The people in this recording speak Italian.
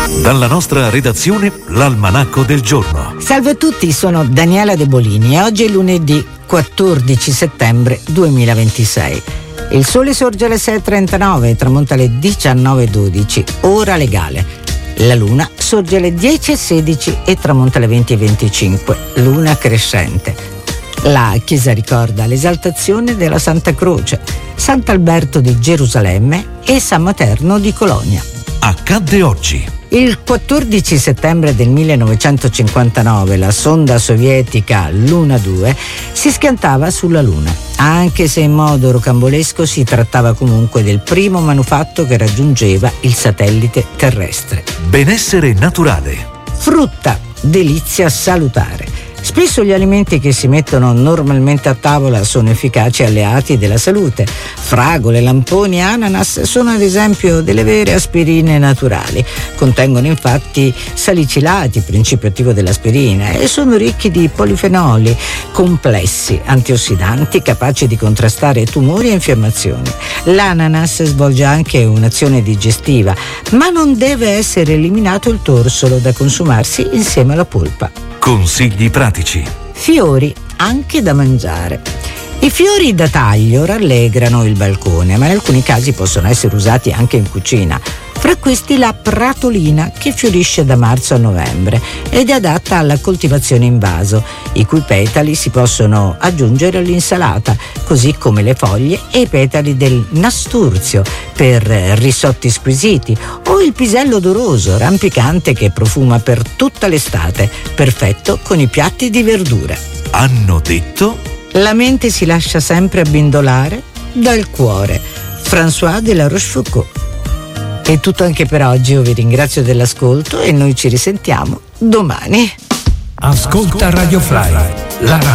Dalla nostra redazione, l'Almanacco del giorno. Salve a tutti, sono Daniela De Bolini e oggi è lunedì 14 settembre 2026. Il sole sorge alle 6.39 e tramonta alle 19.12, ora legale. La luna sorge alle 10.16 e tramonta alle 20.25, luna crescente. La chiesa ricorda l'esaltazione della Santa Croce, Sant'Alberto di Gerusalemme e San Materno di Colonia. Accadde oggi. Il 14 settembre del 1959 la sonda sovietica Luna 2 si schiantava sulla Luna, anche se in modo rocambolesco si trattava comunque del primo manufatto che raggiungeva il satellite terrestre. Benessere naturale. Frutta, delizia salutare. Spesso gli alimenti che si mettono normalmente a tavola sono efficaci alleati della salute. Fragole, lamponi, ananas sono ad esempio delle vere aspirine naturali. Contengono infatti salicilati, principio attivo dell'aspirina, e sono ricchi di polifenoli complessi, antiossidanti capaci di contrastare tumori e infiammazioni. L'ananas svolge anche un'azione digestiva, ma non deve essere eliminato il torsolo da consumarsi insieme alla polpa. Consigli pratici. Fiori anche da mangiare. I fiori da taglio rallegrano il balcone, ma in alcuni casi possono essere usati anche in cucina. Fra questi la pratolina, che fiorisce da marzo a novembre ed è adatta alla coltivazione in vaso, i cui petali si possono aggiungere all'insalata, così come le foglie e i petali del nasturzio per risotti squisiti, o il pisello odoroso, rampicante, che profuma per tutta l'estate, perfetto con i piatti di verdura. Hanno detto? La mente si lascia sempre abbindolare dal cuore. François de la Rochefoucauld. È tutto anche per oggi, io vi ringrazio dell'ascolto e noi ci risentiamo domani. Ascolta Radio Fly, la